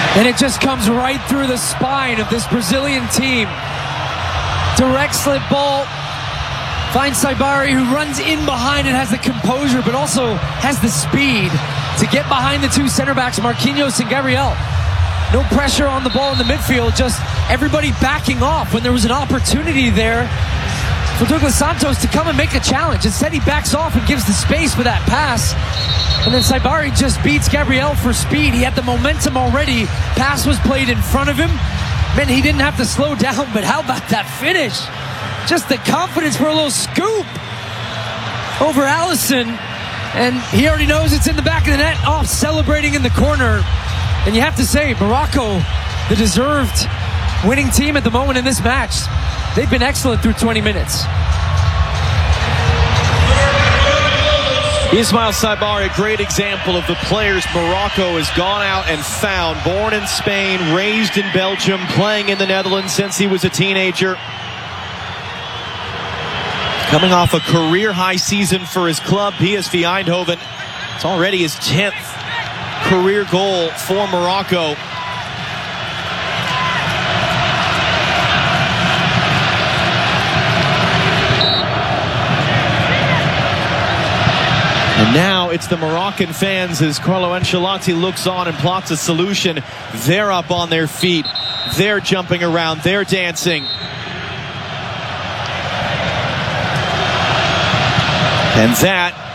And it just comes right through the spine of this Brazilian team. Direct slip ball. Finds Saibari, who runs in behind and has the composure, but also has the speed to get behind the two center backs, Marquinhos and Gabriel. No pressure on the ball in the midfield, just everybody backing off when there was an opportunity there for Douglas Santos to come and make a challenge. Instead, he backs off and gives the space for that pass. And then Saibari just beats Gabriel for speed. He had the momentum already. Pass was played in front of him. Meant he didn't have to slow down, but how about that finish? Just the confidence for a little scoop over Allison. And he already knows it's in the back of the net, off celebrating in the corner. And you have to say, Morocco, the deserved winning team at the moment in this match. They've been excellent through 20 minutes. Ismail Saibari, a great example of the players Morocco has gone out and found. Born in Spain, raised in Belgium, playing in the Netherlands since he was a teenager. Coming off a career-high season for his club, PSV Eindhoven. It's already his 10th career goal for Morocco. And now it's the Moroccan fans as Carlo Ancelotti looks on and plots a solution. They're up on their feet. They're jumping around. They're dancing. And that